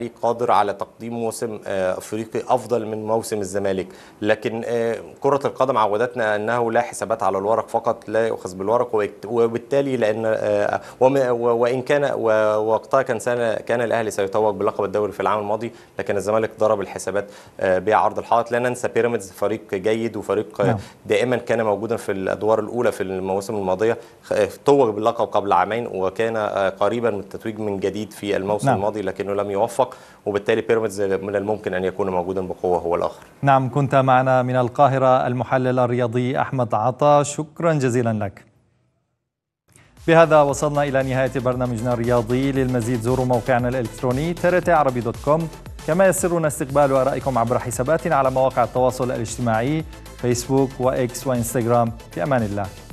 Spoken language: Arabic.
قادر على تقديم موسم افريقي افضل من موسم الزمالك، لكن كرة القدم عودتنا انه لا حسابات على الورق فقط، لا يؤخذ بالورق، وبالتالي لان وان كان وقتها كان الاهلي سيتوج بلقب الدوري في العام الماضي، لكن الزمالك ضرب الحسابات بعرض الحائط. لا ننسى بيراميدز فريق جيد وفريق دائما كان موجودا في الادوار الاولى في المواسم الماضيه، توج باللقب قبل عامين وكان قريبا من التتويج من جديد في الموسم الماضي لكنه لم يوفق، وبالتالي بيراميدز من الممكن أن يكون موجودا بقوة هو الآخر. نعم، كنت معنا من القاهرة المحلل الرياضي أحمد عطا، شكرا جزيلا لك. بهذا وصلنا إلى نهاية برنامجنا الرياضي. للمزيد زوروا موقعنا الإلكتروني trtarabi.com، كما يسرنا استقبال آرائكم عبر حساباتنا على مواقع التواصل الاجتماعي فيسبوك وإكس وإنستغرام. في أمان الله.